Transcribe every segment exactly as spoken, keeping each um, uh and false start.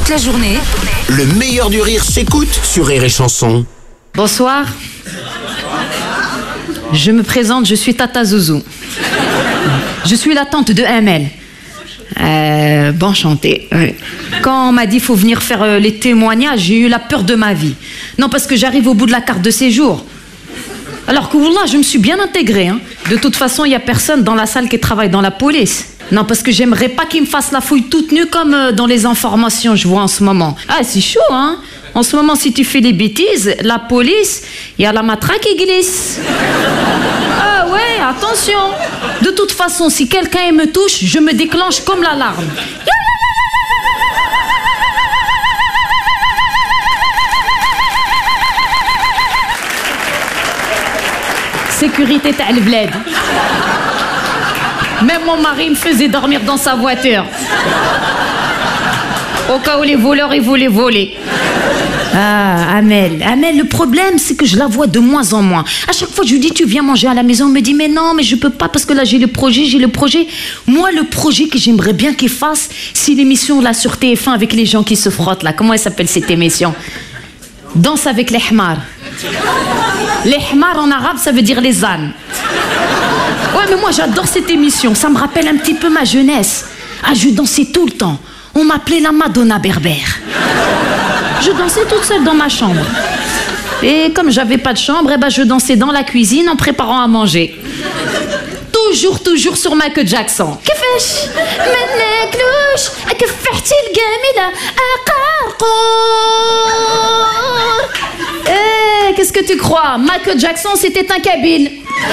toute la journée. Le meilleur du rire s'écoute sur Rire et Chanson. Bonsoir. Je me présente, je suis Tata Zouzou. Je suis la tante de Amel. Euh, bon chanté. Ouais. Quand on m'a dit qu'il faut venir faire euh, les témoignages, j'ai eu la peur de ma vie. Non, parce que j'arrive au bout de la carte de séjour. Alors que, wallah, je me suis bien intégrée. Hein. De toute façon, il n'y a personne dans la salle qui travaille dans la police. Non, parce que j'aimerais pas qu'ils me fassent la fouille toute nue comme euh, dans les informations, je vois en ce moment. Ah, c'est chaud, hein. En ce moment, si tu fais des bêtises, la police, il y a la matraque qui glisse. Ah ouais, attention. De toute façon, si quelqu'un me touche, je me déclenche comme l'alarme. Sécurité t'as le bled. Même mon mari me faisait dormir dans sa voiture. Au cas où les voleurs, ils voulaient voler. Ah, Amel. Amel, le problème, c'est que je la vois de moins en moins. À chaque fois, je lui dis, tu viens manger à la maison. Elle me dit, mais non, mais je peux pas parce que là, j'ai le projet, j'ai le projet. Moi, le projet que j'aimerais bien qu'il fasse, c'est l'émission là sur T F un avec les gens qui se frottent là. Comment elle s'appelle cette émission? Danse avec les hmars. Les hmars en arabe, ça veut dire les ânes. Ouais, mais moi, j'adore cette émission. Ça me rappelle un petit peu ma jeunesse. Ah, je dansais tout le temps. On m'appelait la Madonna berbère. Je dansais toute seule dans ma chambre. Et comme j'avais pas de chambre, eh ben je dansais dans la cuisine en préparant à manger. Toujours, toujours sur Michael Jackson. كيفاش ما ناكلوش كفحتي الجميلة أقرقور. Eh, qu'est-ce que tu crois? Michael Jackson, c'était un kabyle.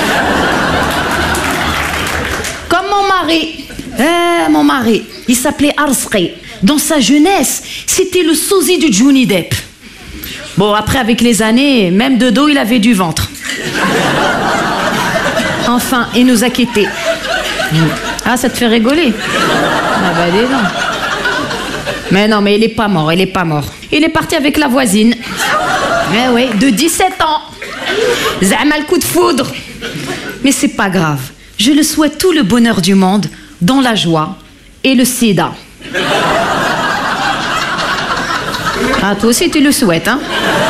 Comme mon mari. Eh, mon mari, il s'appelait Arsqi. Dans sa jeunesse, c'était le sosie du Johnny Depp. Bon, après, avec les années, même de dos, il avait du ventre. Enfin, il nous a quittés. Ah, ça te fait rigoler? Ah bah, dis donc. Mais non, mais il est pas mort, il est pas mort. Il est parti avec la voisine. Mais oui, de dix-sept ans. Zama le coup de foudre. Mais c'est pas grave. Je le souhaite tout le bonheur du monde, dans la joie et le sida. Ah, toi aussi, tu le souhaites, hein?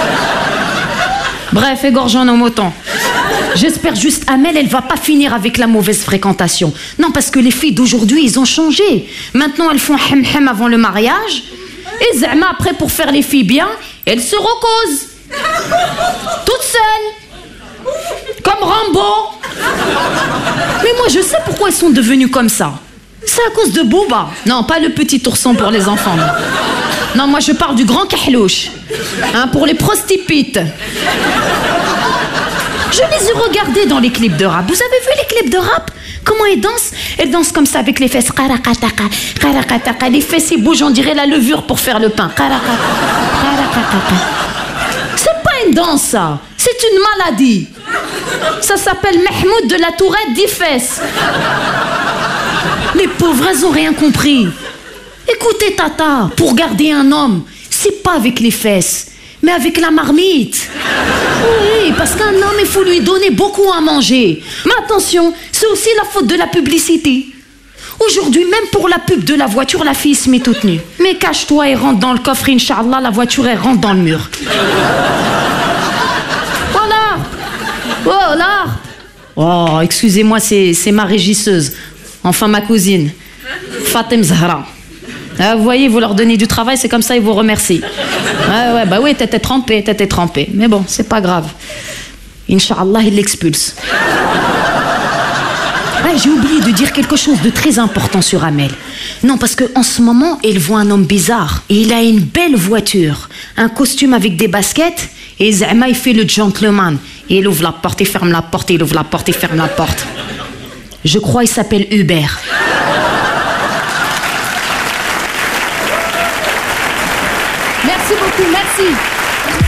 Bref, égorgeons nos moutons. J'espère juste, Amel, elle va pas finir avec la mauvaise fréquentation. Non, parce que les filles d'aujourd'hui, ils ont changé. Maintenant, elles font hem-hem avant le mariage. Et Zama, après, pour faire les filles bien, elles se recosent. Toutes seules. Comme Rambo. Mais moi, je sais pourquoi elles sont devenues comme ça. C'est à cause de Booba. Non, pas le petit ourson pour les enfants. Non, non moi, je parle du grand kahlouche. Hein, pour les prostipites. Je les ai regardés dans les clips de rap. Vous avez vu les clips de rap? Comment ils dansent? Elles dansent comme ça avec les fesses. Les fesses, ils bougent, on dirait la levure pour faire le pain. C'est pas une danse, ça. C'est une maladie. Ça s'appelle Mahmoud de la Tourette dix fesses. Les pauvres, elles ont rien compris. Écoutez, Tata, pour garder un homme, c'est pas avec les fesses, mais avec la marmite. Oui, parce qu'un homme, il faut lui donner beaucoup à manger. Mais attention, c'est aussi la faute de la publicité. Aujourd'hui, même pour la pub de la voiture, la fille se met toute nue. Mais cache-toi et rentre dans le coffre, Inch'Allah, la voiture, elle rentre dans le mur. Voilà. Voilà. Oh, excusez-moi, c'est, c'est ma régisseuse. Enfin, ma cousine. Fatem Zahra. Ah, vous voyez, vous leur donnez du travail, c'est comme ça, ils vous remercient. Ah ouais, bah oui, t'étais trempé, t'étais trempé. Mais bon, c'est pas grave. Inch'Allah, il l'expulse. Ah, j'ai oublié de dire quelque chose de très important sur Amel. Non, parce qu'en ce moment, elle voit un homme bizarre. Et il a une belle voiture, un costume avec des baskets, et Zama, il fait le gentleman. Et il ouvre la porte, il ferme la porte, il ouvre la porte, il ferme la porte. Je crois qu'il s'appelle Hubert. Merci beaucoup, merci.